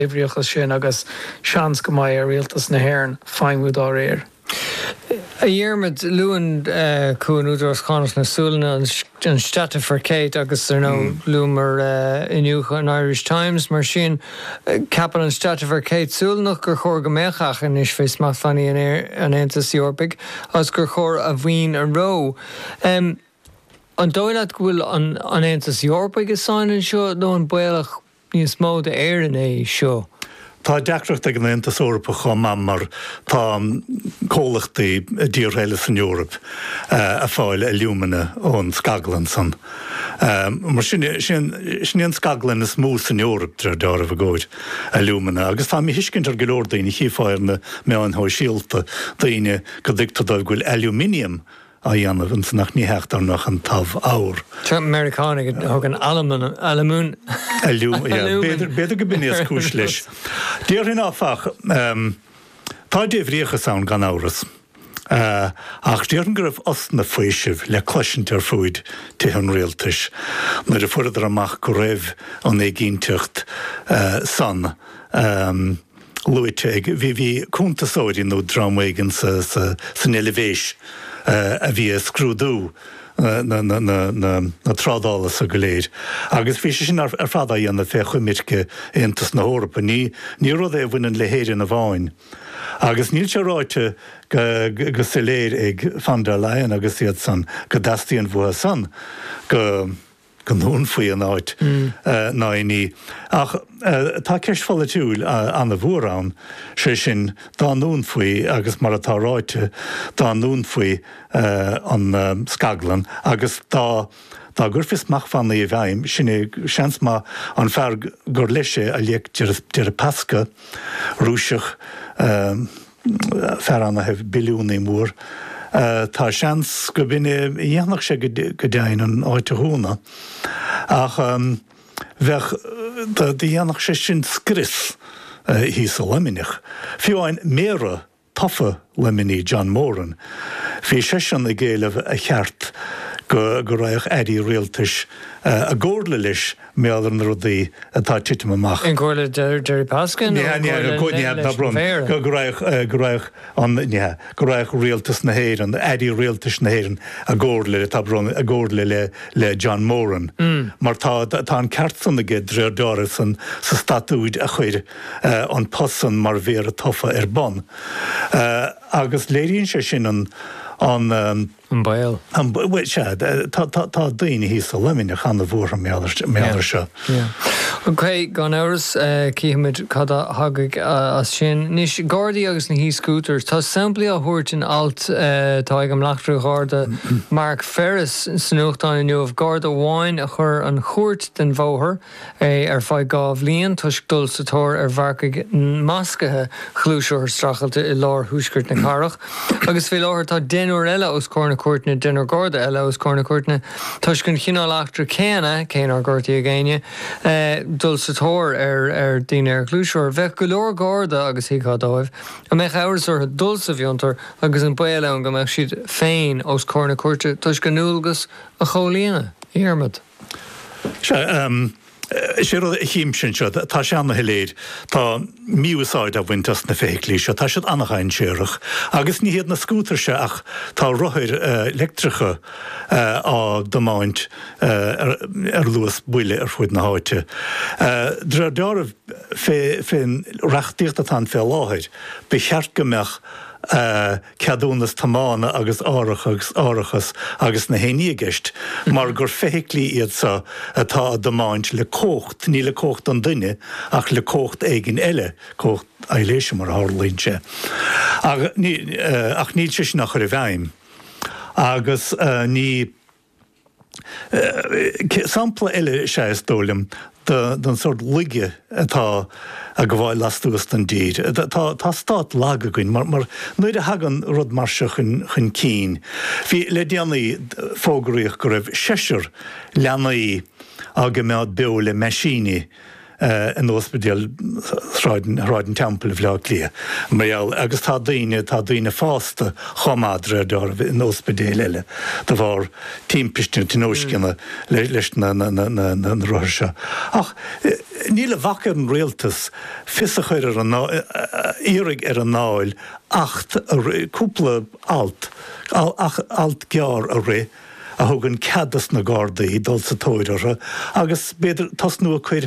Éhríochas sin agus seans go mai rialtas na hhéireann feimhúd á réir. A dhearmid luan cún údras chanas na súlna an Statifar Kate agus nó lúmar inniucha an Irish Times mar sin capan an Statifar Kate súlnach gur chóir go méchach in is fés má fanní an Aontas Eorpaig as gur chóir a bhín a ró. An dóilead bhfuil an Aontas Eorpaig is sáin seo nó an bualach níos mó de éireann é seo. Tá deacreacht ag an Aontas Eorpa chum mar tá cólachtaí díorréile san Eorp a fáil a liúmana ón Scaglan san. Mar sin Scaglan is mú san Eorp dar a bhgóid a liúmana, agus tá mí hiiscint ar golóir daoine chiáirna me an thó síalta daoine go dictadóibh ghfuil aluminium a dhéanamh an nach ní heachtar nach an taobh áur. Americanig thug an alamún. Beidir go binias cúis leis. Díor hin áfach, tá déhríochas an gan áras. Ach díorn go raibh os na faoisih le cloisint ar fúid te an réaltais, mar a fuidir amach go raibh an éigínteacht san. Luite bhí cúntasóirí nó drámhaigin san elevéis a bhí scrúdú na trádálas a go léir. Agus bhí sin ar fada dhéanana fé chumirce Aontas na Eorpa, ní rud é bhainean le héireann a bháin. Agus níl se ráite go sa léir ag Van der Leyen agus iad san go dastaíonn bhuatha san go nún faoi an áit náiní. Ach tá ceisfála túúil anna bhórán sé sin dá nún faoi agus mar atá ráite dá nún faoi an Scaglan agus tá gurfis machfanna I bhaim sinna seans má an fear gur leise a léic dear a pasca rúiseach fear anna heh biliúnaí mór. Tá seans go bine dhéanach sé go déin an áite húna. Ach bheith dhéanach sé sin scris hí sa leminich. Fiúin méra tofa lemini John Moran. Bhí sé sin a géileh a cheart go raibh éí réaltais a gcóirla leis méall an rudaí atá titim amach. In gcóirla Jerry Pascan? Go raibh réaltas na héireann, éí réaltais na héireann a gcóirla le John Moran. Mar tá an ceart sanna gé dréir san sa statúid a chuir an posan mar bhéar a tofa ar bon. Agus léiríonn sé sin an bail. Tá daoine hí sa lemin a chana bhór méadar seo. Ok, gan áras cíimiid cada hagaigh as sin. Nis Gardaí agus na hí scooters, tá sampla a thuirt in alt tá ag am leachtrú Garda Mark Ferris snúachtáin nuamh Garda bháin a chur an chuirt den bhóthar ar fáid gáh líon tuis dul sa tóir ar bharcaigh mascathe chlúiseoir strachailte I lár thuaiscirt na carach. Agus fé láthir tá denúir eile os córna cuairtne denúir Garda eile os córna cuairtne tuis gon chinál leachtrú céanna céanar Gardaí a ggéine dul sa tóir ar daoine ar chlúiseoir bheith go leor Garda agus híádóibh a meich áras ar dul sa bhiontar agus an bail ann go meich siad féin os córna cuairte tuis go núlgus a cholíana Iarmid. sé rud a chiim sin seo, tá sé anna heléir, tá míúsáid a bhaintas na féiclí seo, tá siad annachchain séireach. Agus ní héad na scútar se ach tá rothir electricha á domáint ar luas buile ar fuid na háite. Dra dearmh féin reachtíocht a tan fé láthir, be cheart gomeach ceadúnas tamána agus áireachas agus na héníigist, mar gur féiclí iad sa atá a domáint le cócht, ní le cócht an duine, ach le cócht éigin eile, cócht eiléise mar hálínse. Ach níl sé sin nach chu bhhaim. Agus ní sampla eile sé dólam den sort ligge atá a go bhhail lasúgus an dír. Tá stát lága goin, mar nuair a hagan rud mar se chun cín. Bhí le déanaí fógraíoch go raibh séisiir leanaí aga mead beo le meisíní an ospidéal ráidin temple bhlá lia. Maall agus tá daoine fásta chomadra dar in ospedéil eile. Tá bhar timpistú tinóiscinna leis na roise. Ach, níle bhacar an réaltas fisachuir írig an náil 8 cúpla alt gear a ré a thugann ceadas na Gardaí dul sa tóireire, agus beidir tas nua chuir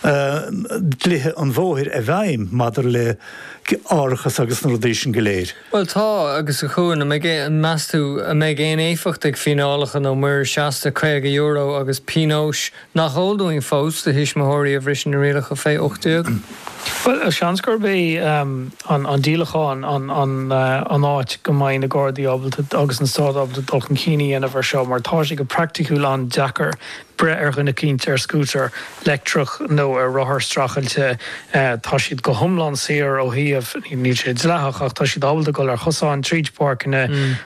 dlithe an bmhóthir a bhaim madidir le áirichas agus na rudéisisin go léir. Well tá agus a chuin meastú a méid géon éificht ag finálacha nó mar 65 euro agus pinóis nach hóldúing fós de hisismóirí a bhrisin na rialacha fé 8. Well, a seansgur bé an dílachán an áit go maiid na Gardaí ábalta agus an stád ábalta dulchan cíine ana bhar seo mar tá go practicúil an Jackar bre ar chuna cínte ar scútar lectrach nó ar rothar strachailte tá siad go thomlan séar ó híomh ní sé dleach ach tá siad ábalta go ar chosáin Treat Park ina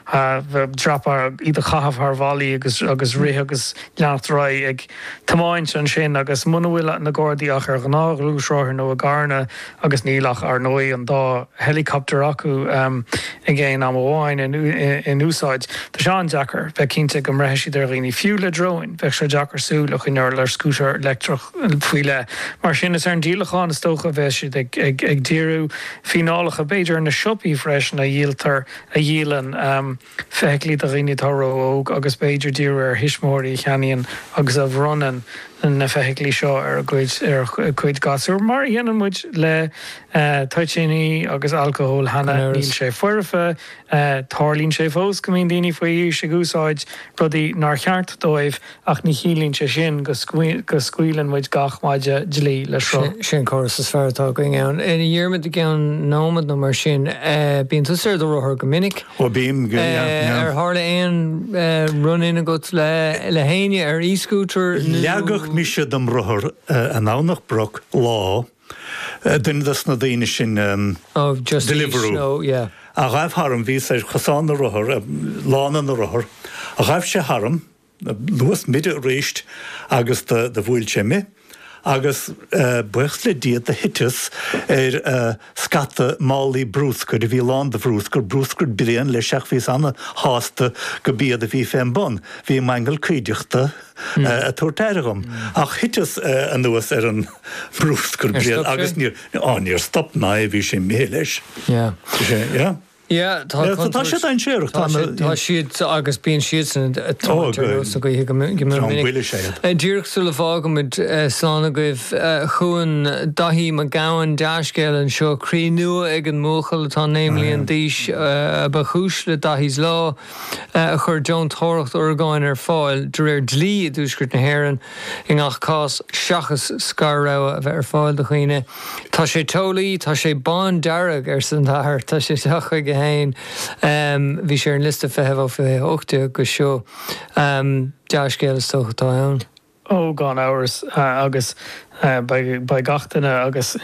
drapa iad a chahabh ar bhaí agus ré agus leanachtará ag tamáint an sin agus munahfuil na Gardaí ach ar gnáthúsráthir nó a garna agus nílach ar nói an dá helicopter acu ggéin am bháin in úsáid. Tá seán Jackar bheith cinnte go mreisiid ar rií fiúla droin, bheith se Jackar súlach in ar scútar electrach fuiile. Mar sin is ar an dílachán is tócha bheith siad ag díú finálacha beidir na siopí freisin a díaltar a díalan feitlí a riine taró agus beidir díú ar hisismóirí cheanaíon agus a bhronan na feitlí seo ar chuid gasú mar dhéanam muid le taitséní agus alcohol hena níl sé fuirfa tálín sé fós go mín daoine faoí sé gúsáid rudí nar cheart dóibh ach ní chilín sé sin go scuilen muid gachmaide dlí le seo. Sin choras is fearrtá going ann. Ina dhearmid gan nómad nó mar sin bíon tú sé do rothir go minic. Ó bím ar thála aon runin a go le héine ar e-scooter. Leagach mi sé dom rothir an ánach broch lá duine na daine sin Deliveroo. A raibh harm ví sé chasán na rothir lána na rothir a raibh sé harm luas mide réist agus de bhfuil sé me agus bucht le diad a hitas scata málaí brúscar a bhí lán de brúscar bíon le seach bhís anna hásta go bíad a bhí fém bon. Bhí mangel cuideachta a tuairteirigam. Ach hitas an nuas ar an brúscar bíad agus níor stop ná a bhí sé mé leis. Ja, tá sé ein séireach tá siad agus bíon siad san go minic. Dúrach sú le bhágamid slána goibh chuan dahí a gáin deascéil an seo crí nua ag an móchail atá néimlíon díos ba chúis le dahís lá chur John Tóracht orgáin ar fáil de réir dlí a dúsgurt na hhéireann i ngach cás seachas scarrá a bheith ar fáil do chuoine. Tá sé tólaí, tá sé bán dearag ar san táir, tá sé seacha go hain bhí sé an lista feheh ó fé 8 go seo deascéil is tóchatá ann. Ó gan áras agus ba gatainna agus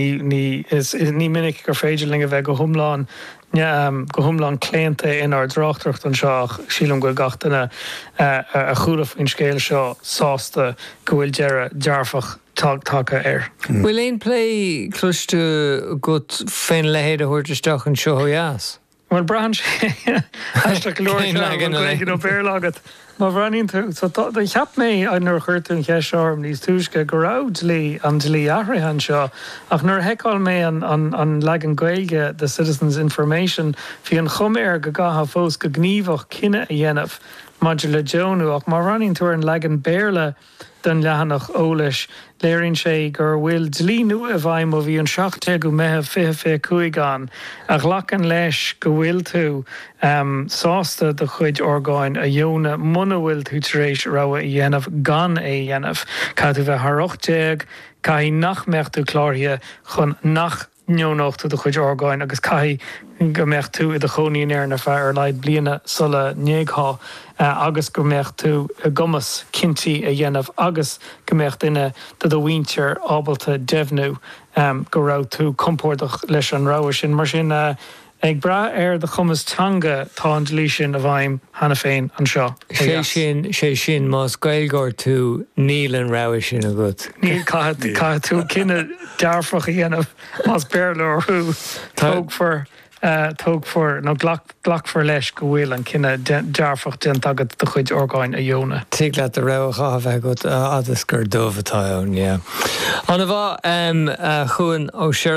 ní minic gur féidirling a bheith go thumláin go thumláin cléanta inar dráchtreacht an seach sílam go gatainna a chuúlah in scéil seo sásta go bhfuil dearfach tácha air. Bhfuil éon play cloiste go féin lehéad a thuirteisteach an seo jaas? Well, Brian, hashtag Lord Lagan op Airlagat. Maar running to so the chap me I nur hurt in Kesharm these tuske groudly and Lee Ahrihan Shaw. Ach nur hekal me on Lagan Gaelge the Citizens Information fi an chomer gagaha fos gagnívoch kinne yenef modula Jonu ach mar running to an Lagan Bearle den lehanach ólis léironn sé gur bhfuil dlí nua a bhaim ó bhí an 7 go meitheamh 55 ach lachan leis go bhfuil tú sásta de chuid orgáin a dhéona muna bhfuil tú tar éis rogha i dhéanamh gan é dhéanamh. Cá tú bheith thar 8 caithí nach mecht tú cláirthe chun nach neonachta de chuid orgáin agus caithí go mecht tú i de choníon ar na fear leid bliana sulla néagá agus go mecht tú gomas cinnti a dhéanamh agus go mecht duine de do winter ábalta devnú go rá tú compórtach leis an ráha sin mar sin Ag bra de chumas tanga tá an dlí sin a bhaim hana féin an seo. sé sin más gailgóir tú níl an rá sin a gut. Níl cai tú cinenne dearfach a dhéanamh más bearlóirú tóg for nó glach for leis go bhfuil an cinenne dearfach den tagad do chuid orgáin a dhéona. Tí le a rah bheith go agus gur dómhatá ann, yeah. An bh chuin ó